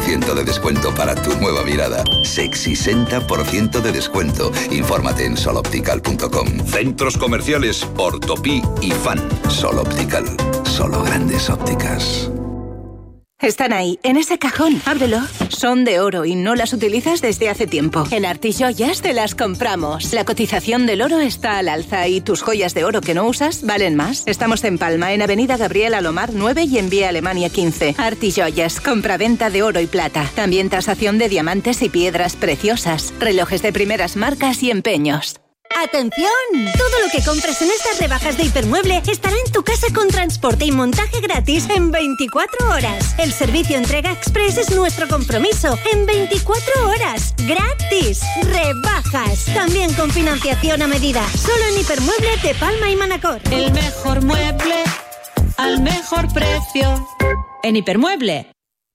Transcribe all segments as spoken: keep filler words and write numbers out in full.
ciento de descuento para tu nueva mirada. sesenta por ciento de descuento. Infórmate en sol optical punto com. Centros comerciales Ortopí y Fan. Sol Optical. Solo grandes ópticas. Están ahí, en ese cajón. Ábrelo. Son de oro y no las utilizas desde hace tiempo. En Artisjoyas te las compramos. La cotización del oro está al alza y tus joyas de oro que no usas valen más. Estamos en Palma, en Avenida Gabriel Alomar nueve y en Vía Alemania quince. Artisjoyas, compraventa de oro y plata. También tasación de diamantes y piedras preciosas. Relojes de primeras marcas y empeños. ¡Atención! Todo lo que compres en estas rebajas de Hipermueble estará en tu casa con transporte y montaje gratis en veinticuatro horas. El servicio entrega express es nuestro compromiso. En veinticuatro horas. ¡Gratis! ¡Rebajas! También con financiación a medida. Solo en Hipermueble de Palma y Manacor. El mejor mueble al mejor precio. En Hipermueble.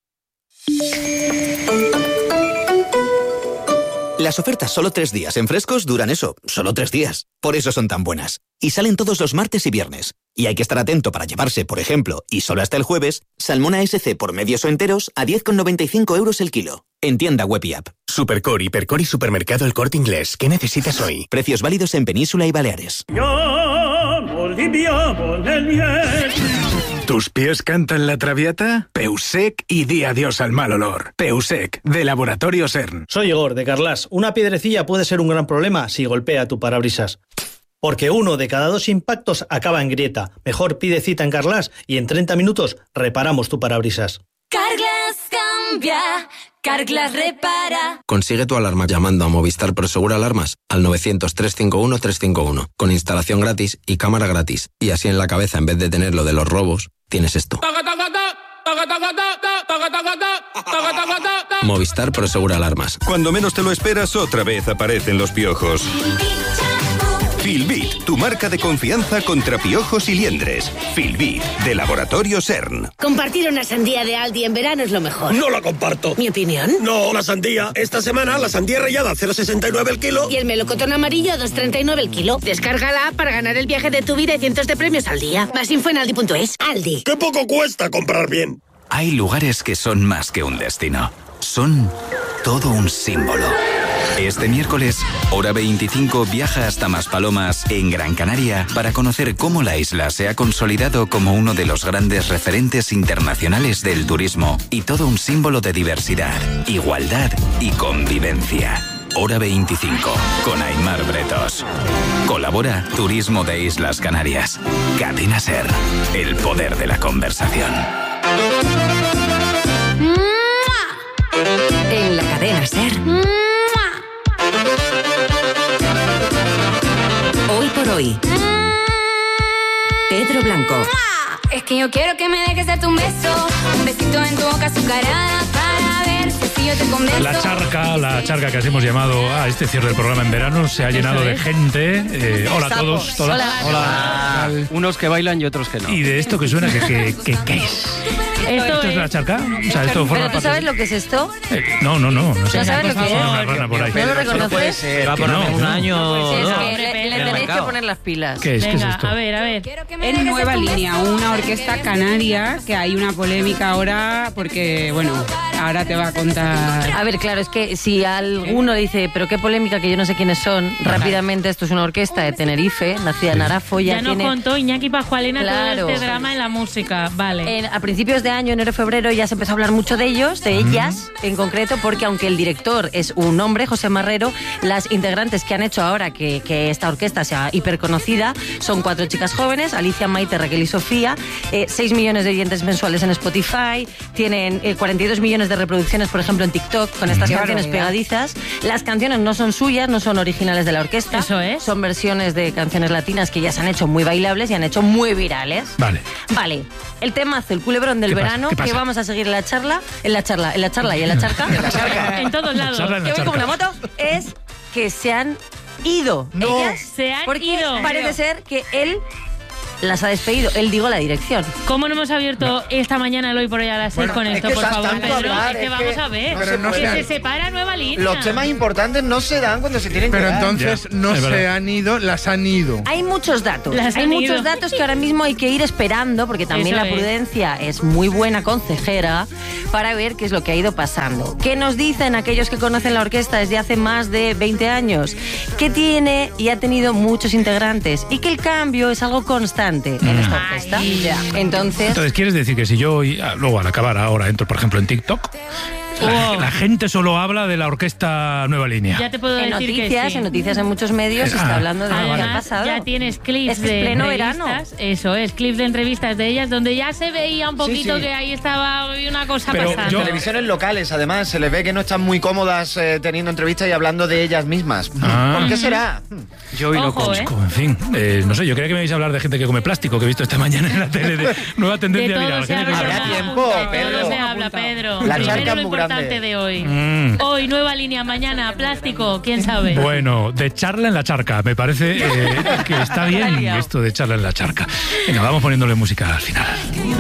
Las ofertas solo tres días en Frescos duran eso, solo tres días. Por eso son tan buenas. Y salen todos los martes y viernes. Y hay que estar atento para llevarse, por ejemplo, y solo hasta el jueves, salmón A S C por medios o enteros a diez con noventa y cinco euros el kilo. En tienda web y app. Supercore, Hipercore y Supermercado El Corte Inglés. ¿Qué necesitas hoy? Precios válidos en Península y Baleares. ¿Tus pies cantan la traviata? Peusec y di adiós al mal olor. Peusec, de Laboratorio CERN. Soy Igor, de Carlas. Una piedrecilla puede ser un gran problema si golpea tu parabrisas. Porque uno de cada dos impactos acaba en grieta. Mejor pide cita en Carlas y en treinta minutos reparamos tu parabrisas. Carglass cambia, Carglass repara. Consigue tu alarma llamando a Movistar Prosegur Alarmas al novecientos, trescientos cincuenta y uno, trescientos cincuenta y uno, con instalación gratis y cámara gratis. Y así en la cabeza, en vez de tener lo de los robos, tienes esto. Movistar Prosegur Alarmas. Cuando menos te lo esperas, otra vez aparecen los piojos. Filbit, tu marca de confianza contra piojos y liendres. Filbit, de Laboratorio CERN. Compartir una sandía de Aldi en verano es lo mejor. No la comparto. ¿Mi opinión? No, la sandía. Esta semana la sandía rallada a cero coma sesenta y nueve el kilo. Y el melocotón amarillo a dos coma treinta y nueve el kilo. Descárgala para ganar el viaje de tu vida y cientos de premios al día. Más info en aldi punto es. Aldi. ¡Qué poco cuesta comprar bien! Hay lugares que son más que un destino. Son todo un símbolo. Este miércoles, Hora veinticinco viaja hasta Maspalomas, en Gran Canaria, para conocer cómo la isla se ha consolidado como uno de los grandes referentes internacionales del turismo y todo un símbolo de diversidad, igualdad y convivencia. Hora veinticinco, con Aimar Bretos. Colabora Turismo de Islas Canarias. Cadena SER, el poder de la conversación. En la cadena SER. Hoy por hoy. Pedro Blanco. Es que yo quiero que me dejes darte un beso, un besito en tu boca azucarada para ver si yo te convenzo. La charca, la charca que así hemos llamado a este cierre del programa en verano, se ha llenado de gente. Eh, hola a todos, todas. Hola. Hola. Hola. Unos que bailan y otros que no. Y de esto que suena, que, que, que ¿qué es? Esto, ¿Esto es la charca? O sea, esto forma ¿Pero tú sabes lo que es esto? Eh, no, no, no. No, sé. ¿No sabes lo que es? Una rana por ahí. ¿No lo reconoces? No puede ser. Va por no, un no. año. Pues es no. que le, le tenéis que poner las pilas. ¿Qué es? Venga, ¿Qué es esto? a ver, a ver. Es Nueva Línea, una orquesta canaria que hay una polémica ahora porque, bueno, ahora te va a contar. A ver, claro, es que si alguno dice, pero qué polémica, que yo no sé quiénes son, rápidamente, esto es una orquesta de Tenerife, nacida en Arafo. Ya, ya tiene... nos contó Iñaki Pajualena claro. todo este drama en la música, vale. En, a principios de año, enero, febrero, ya se empezó a hablar mucho de ellos, de ellas mm. en concreto, porque aunque el director es un hombre, José Marrero, las integrantes que han hecho ahora que, que esta orquesta sea hiperconocida son cuatro chicas jóvenes, Alicia, Maite, Raquel y Sofía, eh, seis millones de oyentes mensuales en Spotify, tienen eh, cuarenta y dos millones de reproducciones, por ejemplo, en TikTok, con estas Qué canciones barbaridad. pegadizas. Las canciones no son suyas, no son originales de la orquesta. Eso es. Son versiones de canciones latinas que ya se han hecho muy bailables y han hecho muy virales. Vale. Vale. El temazo, el culebrón del ¿Qué pasa? verano, ¿Qué pasa? que vamos a seguir en la charla, en la charla, en la charla y en la charca. En la charca. En todos lados. Charla en la Que voy como charca. una moto, es que se han ido. No. Ellas, Se han porque ido. parece ser que él las ha despedido. Él, digo, la dirección. ¿Cómo no hemos abierto esta mañana el Hoy por Hoy a las seis Bueno, con es esto, que por estás favor, tanto Pedro? hablar, es que es vamos que a ver. no se que puede. se separa nueva línea. Los temas importantes no se dan cuando se tienen que Pero dar. entonces Ya, no es se verdad. han ido, las han ido. Hay muchos datos. Las Hay han muchos ido. datos que ahora mismo hay que ir esperando, porque también Eso la es. prudencia es muy buena consejera para ver qué es lo que ha ido pasando. ¿Qué nos dicen aquellos que conocen la orquesta desde hace más de veinte años? Que tiene y ha tenido muchos integrantes y que el cambio es algo constante en esta orquesta. Entonces, Entonces, ¿quieres decir que si yo hoy, ah, luego al acabar ahora entro, por ejemplo, en TikTok, la, Oh. la gente solo habla de la orquesta Nueva Línea? Ya te puedo en decir noticias, que sí. en noticias en muchos medios se está Ah, hablando de ah, lo que vale. ha Además, pasado. ya tienes clips Es que es de pleno entrevistas. Eso es, clips de entrevistas de ellas donde ya se veía un poquito sí. que ahí estaba una cosa Pero pasando. yo- Televisiones locales, además, se les ve que no están muy cómodas eh, teniendo entrevistas y hablando de ellas mismas. Ah. ¿Por qué será? Yo hoy lo Ojo, como. ¿eh? En fin, eh, no sé, yo creía que me ibais a hablar de gente que come plástico, que he visto esta mañana en la tele, de nueva De tendencia todo viral. se gente que habla. come- Habrá tiempo, De todo Pedro. se habla, Pedro. La Primero charca lo es muy importante grande. de hoy. Mm. Hoy nueva línea, mañana plástico, quién sabe. Bueno, de charla en la charca, me parece eh, que está bien esto de charla en la charca. Venga, vamos poniéndole música al final.